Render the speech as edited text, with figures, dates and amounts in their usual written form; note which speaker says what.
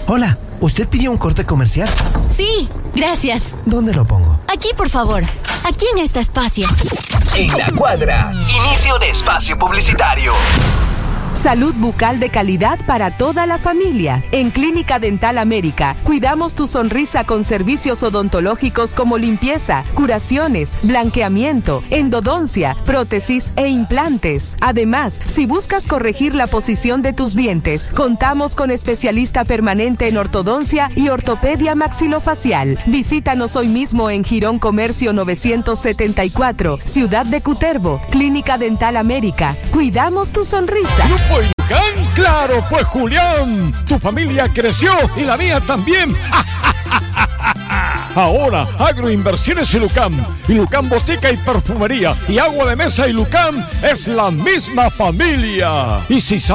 Speaker 1: Hola, ¿usted pidió un corte comercial?
Speaker 2: Sí, gracias.
Speaker 1: ¿Dónde lo pongo?
Speaker 2: Aquí, por favor. Aquí en este espacio.
Speaker 3: En la cuadra. Inicio de espacio publicitario.
Speaker 4: Salud bucal de calidad para toda la familia. En Clínica Dental América, cuidamos tu sonrisa con servicios odontológicos como limpieza, curaciones, blanqueamiento, endodoncia, prótesis e implantes. Además, si buscas corregir la posición de tus dientes, contamos con especialista permanente en ortodoncia y ortopedia maxilofacial. Visítanos hoy mismo en Girón Comercio 974, Ciudad de Cutervo. Clínica Dental América. Cuidamos tu sonrisa.
Speaker 5: ¡Grupo Ilucán! ¡Claro, pues, Julián! Tu familia creció y la mía también. Ahora, Agroinversiones Ilucán, Ilucán Botica y Perfumería y Agua de Mesa Ilucán es la misma familia. Y si